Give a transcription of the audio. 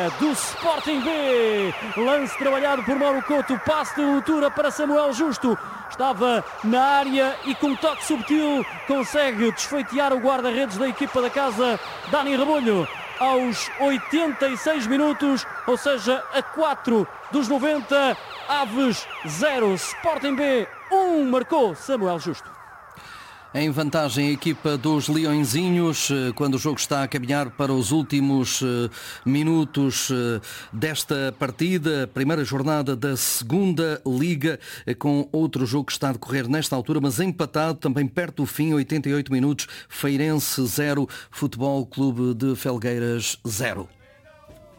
área do Sporting B. Lance trabalhado por Mauro Couto, passe de altura para Samuel Justo. Estava na área e com um toque subtil consegue desfeitear o guarda-redes da equipa da casa, Dani Rebolho, aos 86 minutos, ou seja, a 4 dos 90. Aves 0, Sporting B 1, marcou Samuel Justo. Em vantagem a equipa dos Leõezinhos, quando o jogo está a caminhar para os últimos minutos desta partida, primeira jornada da segunda Liga, com outro jogo que está a decorrer nesta altura, mas empatado também perto do fim, 88 minutos, Feirense 0, Futebol Clube de Felgueiras 0.